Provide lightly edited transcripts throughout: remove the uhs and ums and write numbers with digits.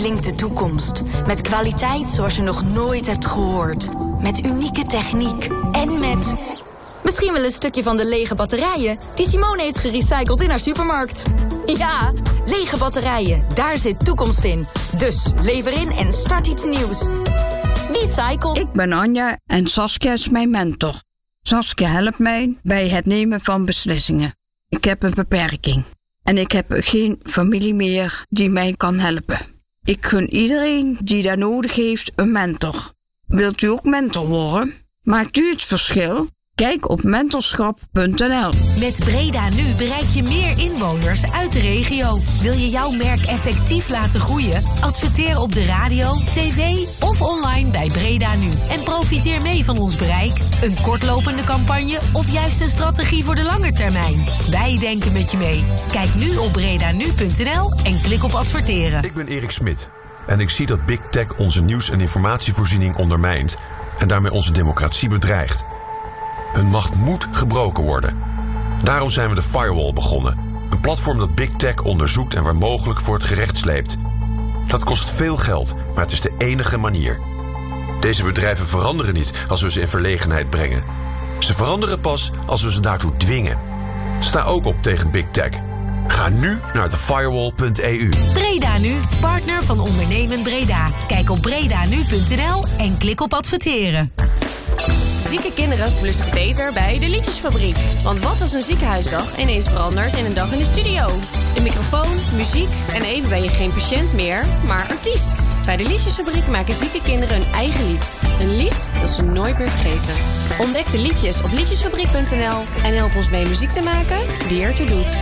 Link de toekomst. Met kwaliteit zoals je nog nooit hebt gehoord. Met unieke techniek. En met... misschien wel een stukje van de lege batterijen die Simone heeft gerecycled in haar supermarkt. Ja, lege batterijen. Daar zit toekomst in. Dus lever in en start iets nieuws. Recycle. Ik ben Anja en Saskia is mijn mentor. Saskia helpt mij bij het nemen van beslissingen. Ik heb een beperking. En ik heb geen familie meer die mij kan helpen. Ik gun iedereen die dat nodig heeft een mentor. Wilt u ook mentor worden? Maakt u het verschil? Kijk op mentorschap.nl. Met Breda Nu bereik je meer inwoners uit de regio. Wil je jouw merk effectief laten groeien? Adverteer op de radio, tv of online bij Breda Nu. En profiteer mee van ons bereik, een kortlopende campagne of juist een strategie voor de lange termijn. Wij denken met je mee. Kijk nu op bredanu.nl en klik op adverteren. Ik ben Erik Smit en ik zie dat Big Tech onze nieuws- en informatievoorziening ondermijnt en daarmee onze democratie bedreigt. Hun macht moet gebroken worden. Daarom zijn we de Firewall begonnen. Een platform dat Big Tech onderzoekt en waar mogelijk voor het gerecht sleept. Dat kost veel geld, maar het is de enige manier. Deze bedrijven veranderen niet als we ze in verlegenheid brengen. Ze veranderen pas als we ze daartoe dwingen. Sta ook op tegen Big Tech. Ga nu naar thefirewall.eu. Breda Nu, partner van Ondernemen Breda. Kijk op bredanu.nl en klik op adverteren. Zieke kinderen voelen zich beter bij de Liedjesfabriek. Want wat als een ziekenhuisdag ineens verandert in een dag in de studio? De microfoon, muziek en even ben je geen patiënt meer, maar artiest. Bij de Liedjesfabriek maken zieke kinderen hun eigen lied. Een lied dat ze nooit meer vergeten. Ontdek de liedjes op liedjesfabriek.nl en help ons mee muziek te maken die ertoe doet.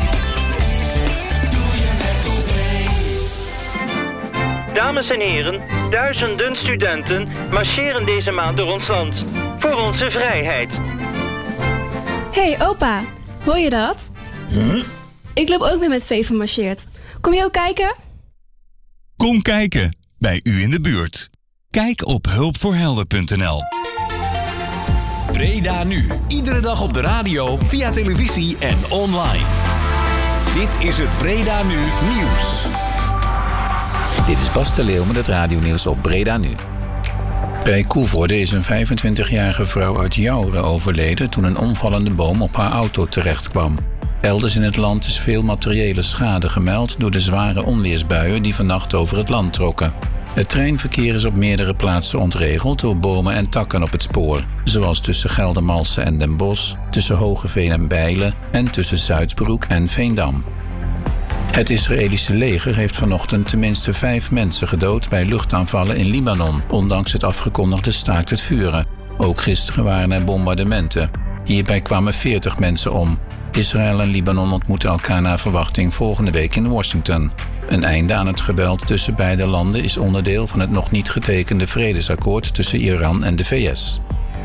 Dames en heren, duizenden studenten marcheren deze maand door ons land. Voor onze vrijheid. Hey opa, hoor je dat? Ik loop ook weer met Vee marcheert. Kom je ook kijken? Kom kijken, bij u in de buurt. Kijk op hulpvoorhelden.nl. Breda Nu, iedere dag op de radio, via televisie en online. Dit is het Breda Nu nieuws. Dit is Bas de Leeuw met het radionieuws op Breda Nu. Bij Koevoorde is een 25-jarige vrouw uit Jouren overleden toen een omvallende boom op haar auto terechtkwam. Elders in het land is veel materiële schade gemeld door de zware onweersbuien die vannacht over het land trokken. Het treinverkeer is op meerdere plaatsen ontregeld door bomen en takken op het spoor, zoals tussen Geldermalsen en Den Bosch, tussen Hogeveen en Bijlen en tussen Zuidsbroek en Veendam. Het Israëlische leger heeft vanochtend tenminste 5 mensen gedood bij luchtaanvallen in Libanon, ondanks het afgekondigde staakt het vuren. Ook gisteren waren er bombardementen. Hierbij kwamen 40 mensen om. Israël en Libanon ontmoeten elkaar naar verwachting volgende week in Washington. Een einde aan het geweld tussen beide landen is onderdeel van het nog niet getekende vredesakkoord tussen Iran en de VS.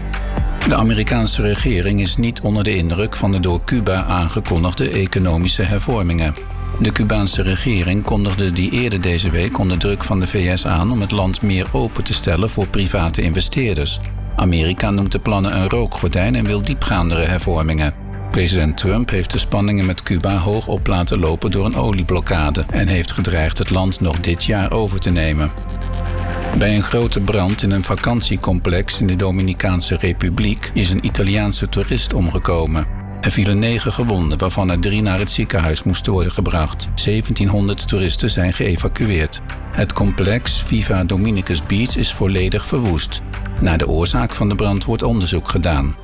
De Amerikaanse regering is niet onder de indruk van de door Cuba aangekondigde economische hervormingen. De Cubaanse regering kondigde die eerder deze week onder druk van de VS aan om het land meer open te stellen voor private investeerders. Amerika noemt de plannen een rookgordijn en wil diepgaandere hervormingen. President Trump heeft de spanningen met Cuba hoog op laten lopen door een olieblokkade en heeft gedreigd het land nog dit jaar over te nemen. Bij een grote brand in een vakantiecomplex in de Dominicaanse Republiek is een Italiaanse toerist omgekomen. Er vielen 9 gewonden, waarvan er 3 naar het ziekenhuis moesten worden gebracht. 1700 toeristen zijn geëvacueerd. Het complex Viva Dominicus Beach is volledig verwoest. Naar de oorzaak van de brand wordt onderzoek gedaan.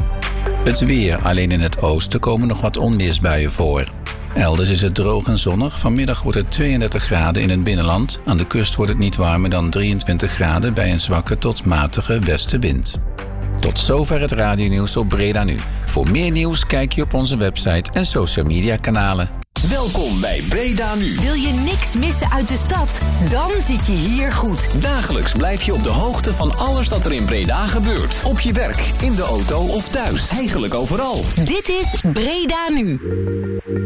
Het weer, alleen in het oosten komen nog wat onweersbuien voor. Elders is het droog en zonnig. Vanmiddag wordt het 32 graden in het binnenland. Aan de kust wordt het niet warmer dan 23 graden bij een zwakke tot matige westenwind. Tot zover het radionieuws op Breda Nu. Voor meer nieuws kijk je op onze website en social media kanalen. Welkom bij Breda Nu. Wil je niks missen uit de stad? Dan zit je hier goed. Dagelijks blijf je op de hoogte van alles dat er in Breda gebeurt. Op je werk, in de auto of thuis. Eigenlijk overal. Dit is Breda Nu.